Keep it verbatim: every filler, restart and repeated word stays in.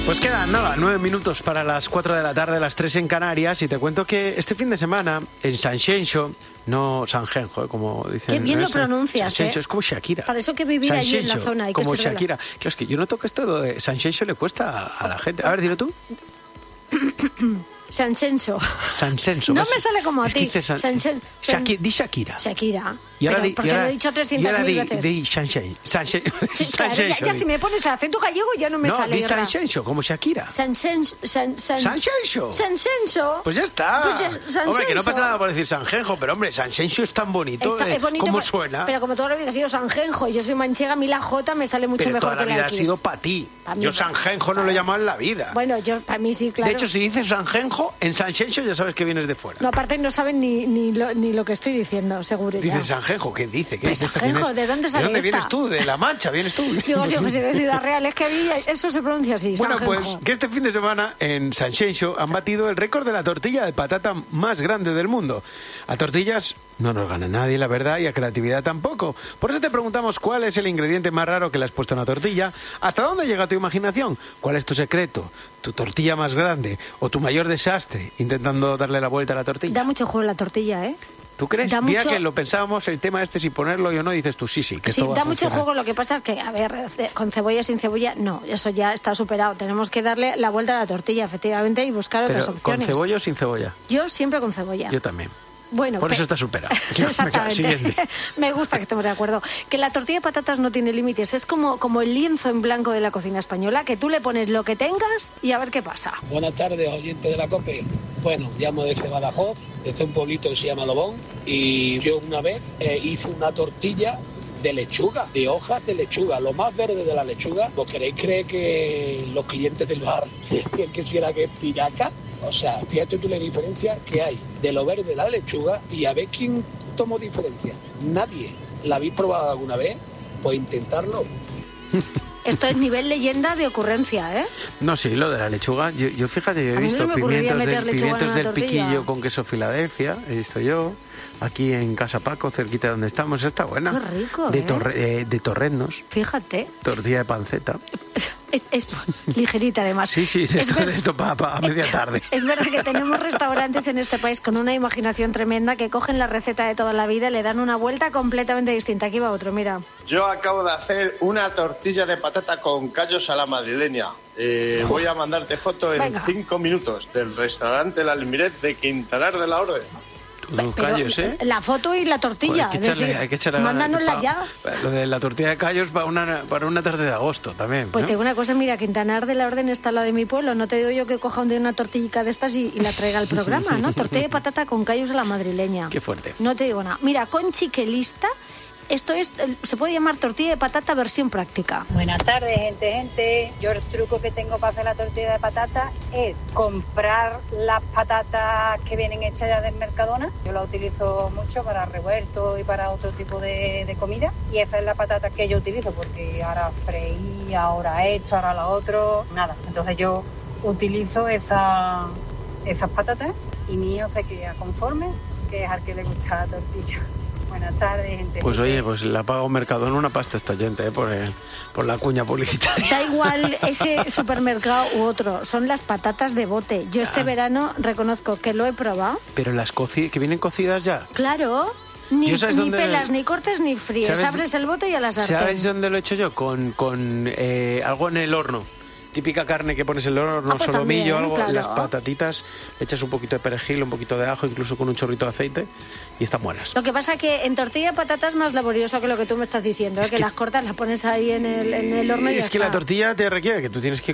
Pues quedan nada, nueve minutos para las cuatro de la tarde, las tres en Canarias, y te cuento que este fin de semana en Sanxenxo, no Sanjenjo, como dicen. Qué bien ¿no? lo pronuncias, Sanxenxo ¿eh? es como Shakira. Para eso que vivir allí en la zona. Hay como que Shakira. Claro, es que yo noto que esto de Sanxenxo le cuesta a la gente. A ver, dilo tú. Sanxenxo. Sanxenxo. No ¿ves? me sale como a es que ti. dices San... Sanxen... Shaki... Di Shakira. Shakira. Y ahora Pero di, porque y ahora, lo he dicho trescientas mil veces. Di Sanxenxo. Sanxenxo. Sí, claro, ya, ya si me pones el acento gallego ya no me no, sale. No, di Sanxenxo, como Shakira. Sanxenxo. San, san... Sanxenxo. Sanxenxo. Pues ya está. Pues ya, hombre, que no pasa nada por decir Sanjenjo, pero hombre, Sanxenxo es tan bonito. Está, eh, es bonito ¿Cómo por, suena? Pero como toda la vida ha sido Sanjenjo y yo soy manchega, a mí la J me sale mucho pero mejor toda que la la vida X. ha sido para ti. Yo Sanjenjo no lo he llamado en la vida. Bueno, yo para mí sí, claro. De hecho, si dices Sanjenjo, en Sanxenxo ya sabes que vienes de fuera. No, aparte no saben ni, ni, lo, ni lo que estoy diciendo, seguro. Dices Sanjenjo, ¿qué dice? ¿Qué pues dice Sanjenjo, ¿de dónde sale ¿De dónde esta? vienes tú? ¿De La Mancha vienes tú? Digo, sí, pues de Ciudad Real, es que ahí eso se pronuncia así, Bueno, Sanjenjo. pues que este fin de semana en Sanxenxo han batido el récord de la tortilla de patata más grande del mundo. A tortillas no nos gana nadie, la verdad, y a creatividad tampoco. Por eso te preguntamos cuál es el ingrediente más raro que le has puesto a una tortilla, hasta dónde llega tu imaginación, cuál es tu secreto, tu tortilla más grande o tu mayor desastre intentando darle la vuelta a la tortilla. Da mucho juego la tortilla, ¿eh? ¿Tú crees? Da Mira mucho... que lo pensábamos el tema este si ponerlo o no, dices tú sí, sí, que sí, esto va da a mucho funcionar. juego, lo que pasa es que, a ver, con cebolla, sin cebolla, no, eso ya está superado. Tenemos que darle la vuelta a la tortilla, efectivamente, y buscar Pero, otras opciones. ¿con cebolla o sin cebolla? Yo siempre con cebolla. Yo también. Bueno, por pe... eso está superado. Exactamente. Me gusta que estemos de acuerdo. Que la tortilla de patatas no tiene límites. Es como, como el lienzo en blanco de la cocina española, que tú le pones lo que tengas y a ver qué pasa. Buenas tardes, oyentes de la COPE. Bueno, llamo desde Badajoz, desde un pueblito que se llama Lobón, y yo una vez eh, hice una tortilla de lechuga, de hojas de lechuga, lo más verde de la lechuga. ¿Vos queréis creer que los clientes del bar decían que si era que es piraca? O sea, fíjate tú la diferencia que hay de lo verde de la lechuga y a ver quién tomó diferencia. Nadie. ¿La habéis probado alguna vez? Pues intentarlo. Esto es nivel leyenda de ocurrencia, ¿eh? No, sí, lo de la lechuga. Yo, yo fíjate, yo he a mí visto no me ocurriría pimientos meter del, lechuga pimientos en del una tortilla. piquillo con queso Filadelfia, he visto yo, aquí en Casa Paco, cerquita de donde estamos. Está buena. Qué rico, de, ¿eh? torre, eh, de torreznos. Fíjate. Tortilla de panceta. Es, es ligerita, además. Sí, sí, es esto, ver... esto para pa, media tarde. Es verdad que tenemos restaurantes en este país con una imaginación tremenda que cogen la receta de toda la vida y le dan una vuelta completamente distinta. Aquí va otro, mira. Yo acabo de hacer una tortilla de patata con callos a la madrileña. Eh, voy a mandarte foto en Venga. cinco minutos del restaurante El Almiret de Quintanar de la Orden. Los callos, ¿eh? La foto y la tortilla. Pues hay que echarle, es decir, hay que echarle mándanosla pa, ya. Lo de la tortilla de callos para una, para una tarde de agosto también. Pues ¿no? te digo una cosa, mira, Quintanar de la Orden está la de mi pueblo. No te digo yo que coja un día una tortillica de estas y, y la traiga al programa, ¿no? Tortilla de patata con callos a la madrileña. Qué fuerte. No te digo nada. Mira, Conchi que lista. Esto es, se puede llamar tortilla de patata versión práctica. Buenas tardes, gente, gente. Yo el truco que tengo para hacer la tortilla de patata es comprar las patatas que vienen hechas ya del Mercadona. Yo la utilizo mucho para revuelto y para otro tipo de, de comida. Y esa es la patata que yo utilizo porque ahora freí, ahora esto, ahora lo otro. Nada. Entonces yo utilizo esa, esas patatas y mi hijo se queda conforme, que es al que le gusta la tortilla. Buenas tardes, gente. Pues oye, pues le ha pagado Mercadona una pasta esta oyente, ¿eh? por, el, por la cuña publicitaria. Da igual ese supermercado u otro, son las patatas de bote. Yo este Ah. verano reconozco que lo he probado. Pero las coci que vienen cocidas ya. Claro, ni, Yo, ¿sabes ni dónde- pelas, ni cortes, ni fríes. ¿Sabes- Abres el bote y a la sartén. ¿Sabes dónde lo he hecho yo? Con, con eh, algo en el horno. Típica carne que pones en el horno, Ah, pues solomillo, también, algo, claro. las patatitas, le echas un poquito de perejil, un poquito de ajo, incluso con un chorrito de aceite, y están buenas. Lo que pasa que en tortilla de patata es más laborioso que lo que tú me estás diciendo, ¿eh? Es que, que- las cortas, las pones ahí en el, en el horno y es ya que está. la tortilla te requiere que tú tienes que